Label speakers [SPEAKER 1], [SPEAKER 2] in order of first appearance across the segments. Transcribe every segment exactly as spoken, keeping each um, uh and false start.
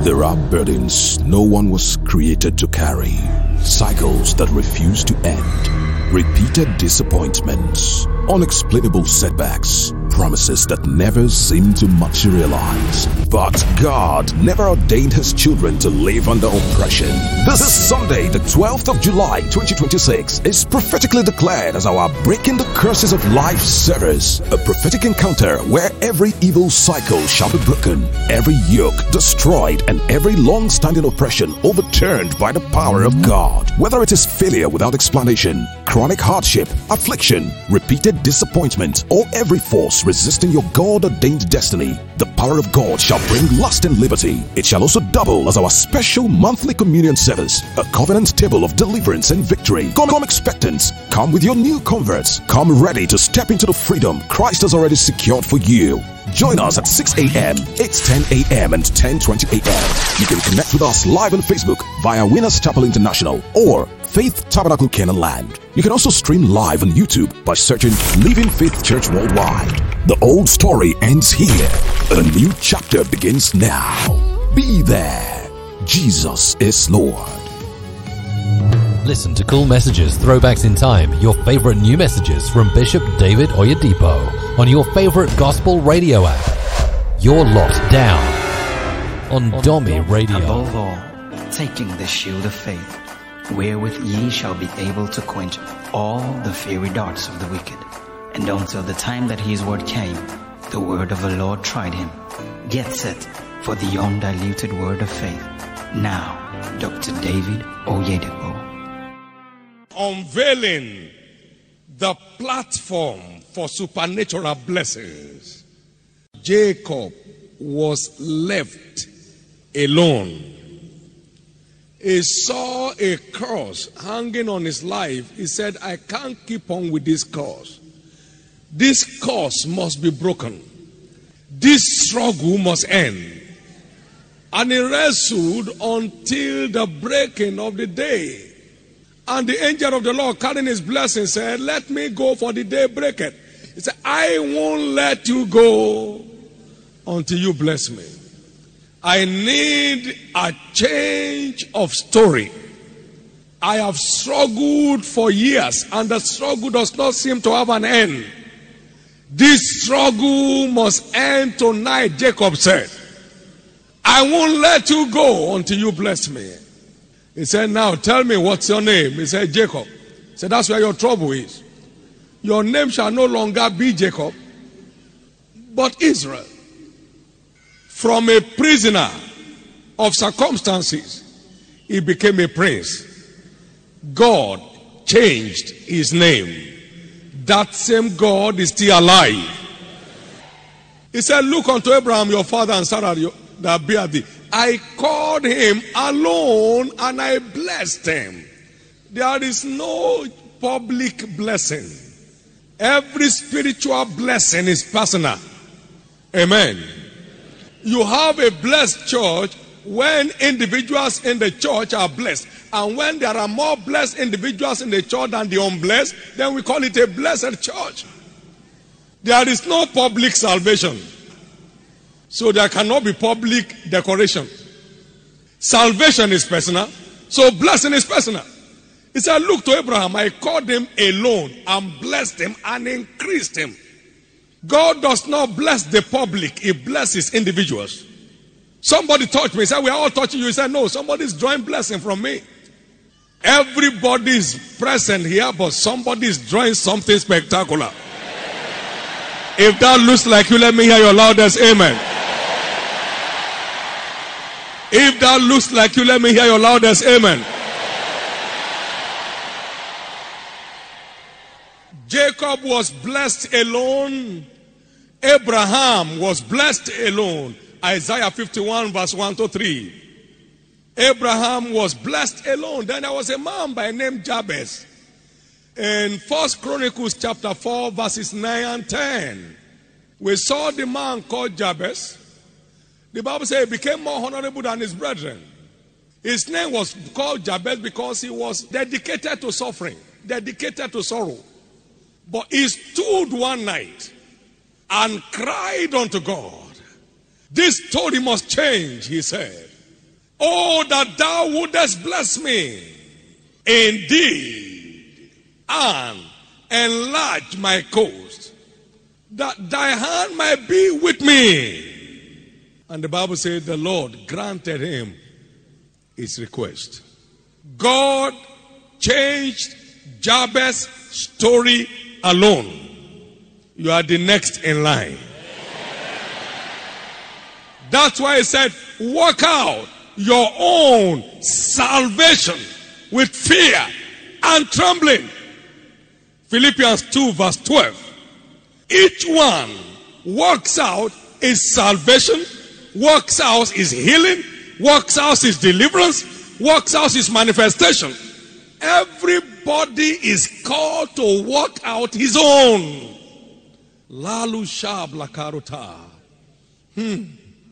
[SPEAKER 1] There are burdens no one was created to carry, cycles that refuse to end, repeated disappointments, unexplainable setbacks, promises that never seem to materialize. But God never ordained His children to live under oppression. This is Sunday, the twelfth of July, twenty twenty-six, is prophetically declared as our Breaking the Curses of Life service, a prophetic encounter where every evil cycle shall be broken, every yoke destroyed, and every long-standing oppression overturned by the power of God. Whether it is failure without explanation, chronic hardship, affliction, repeated disappointment, or every force resisting your God-ordained destiny, the power of God shall bring lasting liberty. It shall also double as our special monthly communion service, a covenant table of deliverance and victory. Come, come expectant. Come with your new converts. Come ready to step into the freedom Christ has already secured for you. Join us at six a.m., eight ten a.m. and ten twenty a.m. You can connect with us live on Facebook via Winners Chapel International or Faith Tabernacle Canaan Land. You can also stream live on YouTube by searching Living Faith Church Worldwide. The old story ends here. A new chapter begins now. Be there. Jesus is Lord.
[SPEAKER 2] Listen to Cool Messages, Throwbacks in Time, your favorite new messages from Bishop David Oyedepo on your favorite gospel radio app. You're locked down on, on Domi Radio.
[SPEAKER 3] Above all, taking the shield of faith, wherewith ye shall be able to quench all the fiery darts of the wicked. And until the time that his word came, the word of the Lord tried him. Get set for the undiluted word of faith. Now, Doctor David Oyedepo.
[SPEAKER 4] Unveiling the platform for supernatural blessings. Jacob was left alone. He saw a cross hanging on his life. He said, I can't keep on with this cross. This curse must be broken. This struggle must end. And he wrestled until the breaking of the day. And the angel of the Lord carrying his blessing said, let me go for the day breaketh. He said, I won't let you go until you bless me. I need a change of story. I have struggled for years and the struggle does not seem to have an end. This struggle must end tonight, Jacob said. I won't let you go until you bless me. He said, now tell me what's your name. He said, Jacob. He said, that's where your trouble is. Your name shall no longer be Jacob, but Israel. From a prisoner of circumstances, he became a prince. God changed his name. That same God is still alive. He said, look unto Abraham your father and Sarah that bear thee. I called him alone and I blessed him. There is no public blessing. Every spiritual blessing is personal. Amen. You have a blessed church when individuals in the church are blessed. And when there are more blessed individuals in the church than the unblessed, then we call it a blessed church. There is no public salvation. So there cannot be public decoration. Salvation is personal. So blessing is personal. He said, look to Abraham. I called him alone and blessed him and increased him. God does not bless the public. He blesses individuals. Somebody touched me. He said, we are all touching you. He said, no, somebody's drawing blessing from me. Everybody is present here, but somebody is drawing something spectacular. If that looks like you, let me hear your loudest amen. If that looks like you, let me hear your loudest amen. Jacob was blessed alone. Abraham was blessed alone. Isaiah fifty-one verse one to three. Abraham was blessed alone. Then there was a man by name Jabez. In First Chronicles chapter four verses nine and ten. We saw the man called Jabez. The Bible says he became more honorable than his brethren. His name was called Jabez because he was dedicated to suffering, dedicated to sorrow. But he stood one night and cried unto God. This story must change, he said. Oh, that thou wouldest bless me indeed, and enlarge my coast, that thy hand might be with me. And the Bible says the Lord granted him his request. God changed Jabez's story alone. You are the next in line. That's why he said, work out your own salvation with fear and trembling. Philippians two verse twelve. Each one works out his salvation, works out his healing, works out his deliverance, works out his manifestation. Everybody is called to work out his own. Lalu shab lakaruta. Hmm.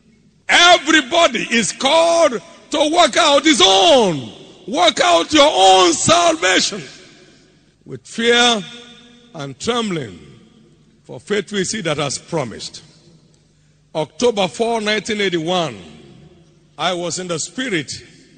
[SPEAKER 4] Everybody is called to work out his own. Work out your own salvation with fear and trembling, for faith we see that has promised. October fourth, nineteen eighty-one, I was in the spirit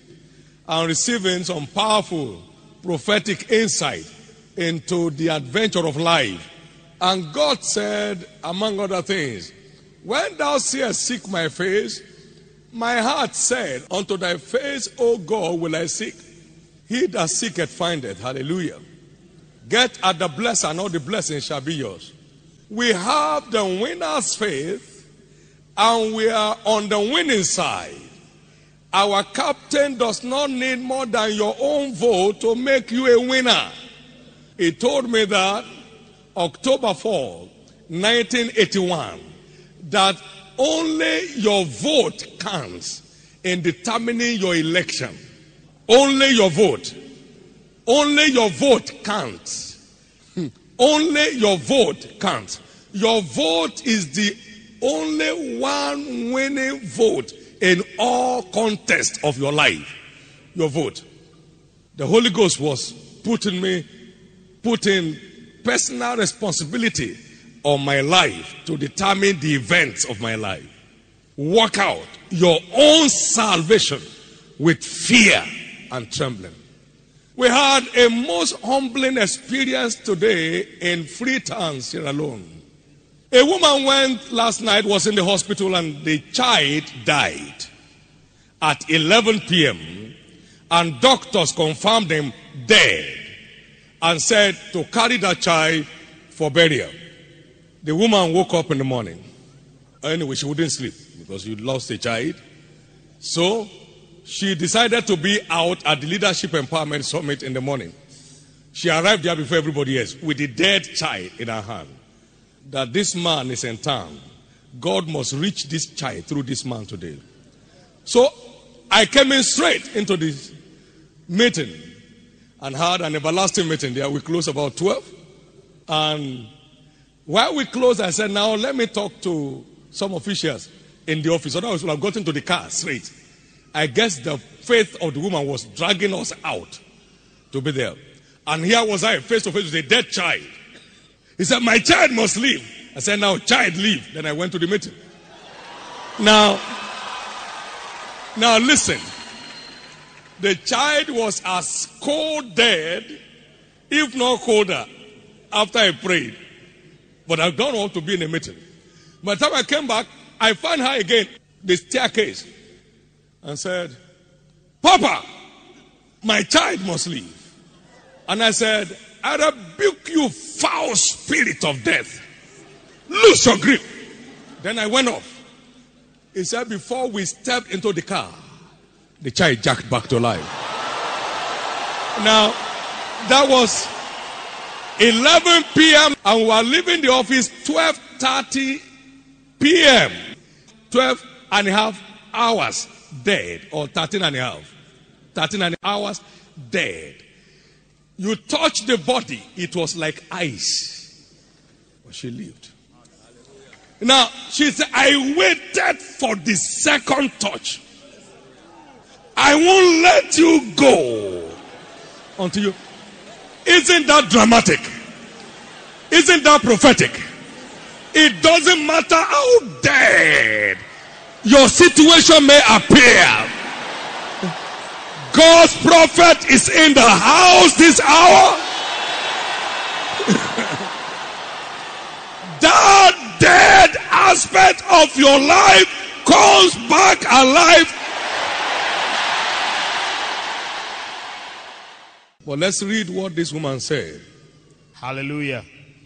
[SPEAKER 4] and receiving some powerful prophetic insight into the adventure of life. And God said, among other things, when thou seest seek my face, my heart said, unto thy face, O God, will I seek. He that seeketh findeth. Hallelujah. Get at the blessing, and all the blessings shall be yours. We have the winner's faith, and we are on the winning side. Our captain does not need more than your own vote to make you a winner. He told me that October fourth, nineteen eighty-one, that only your vote counts in determining your election. Only your vote. Only your vote counts. Only your vote counts. Your vote is the only one winning vote in all contests of your life. Your vote. The Holy Ghost was putting me, putting personal responsibility on my life to determine the events of my life. Work out your own salvation with fear and trembling. We had a most humbling experience today in Freetown, Sierra Leone. A woman went last night, was in the hospital, and the child died at eleven p.m. and doctors confirmed him dead and said to carry that child for burial. The woman woke up in the morning. Anyway, she wouldn't sleep because she lost a child. So she decided to be out at the Leadership Empowerment Summit in the morning. She arrived there before everybody else with the dead child in her hand. That this man is in town. God must reach this child through this man today. So I came in straight into this meeting and had an everlasting meeting there. We closed about twelve. And while we closed, I said, now let me talk to some officials in the office. Otherwise, we'll have gotten to the car straight. I guess the faith of the woman was dragging us out to be there. And here was I, face to face with a dead child. He said, my child must leave. I said, now, child, leave. Then I went to the meeting. Now, now listen. The child was as cold dead, if not colder, after I prayed. But I don't want to be in a meeting. By the time I came back, I found her again, the staircase, and said, Papa, my child must leave. And I said, I rebuke you, foul spirit of death. Loose your grip. Then I went off. He said, before we stepped into the car, the child jacked back to life. Now, that was eleven p.m. and we were leaving the office twelve thirty p.m. twelve and a half hours dead, or thirteen and a half. thirteen and a half hours dead. You touch the body, it was like ice. But she lived. Now, she said, I waited for the second touch. I won't let you go until you. Isn't that dramatic? Isn't that prophetic? It doesn't matter how dead your situation may appear. God's prophet is in the house this hour. That dead aspect of your life comes back alive. Well, let's read what this woman said.
[SPEAKER 5] Hallelujah.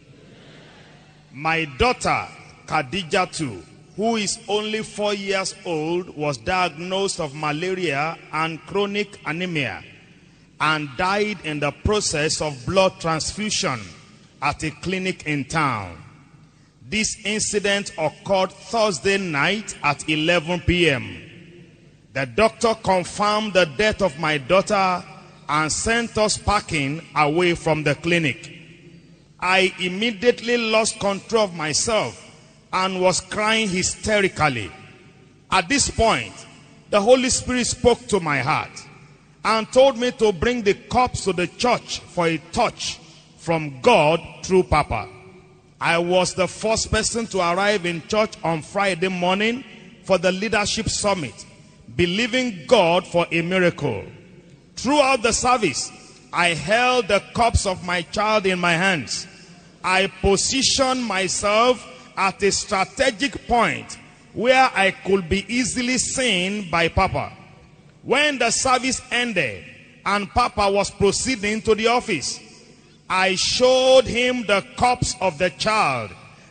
[SPEAKER 5] My daughter, Khadijatu, who is only four years old, was diagnosed of malaria and chronic anemia and died in the process of blood transfusion at a clinic in town. This incident occurred Thursday night at eleven p m The doctor confirmed the death of my daughter and sent us packing away from the clinic. I immediately lost control of myself and was crying hysterically. At this point, the Holy Spirit spoke to my heart and told me to bring the corpse to the church for a touch from God through Papa. I was the first person to arrive in church on Friday morning for the leadership summit, believing God for a miracle. Throughout the service, I held the corpse of my child in my hands. I positioned myself at a strategic point where I could be easily seen by Papa. When the service ended and Papa was proceeding to the office, I showed him the corpse of the child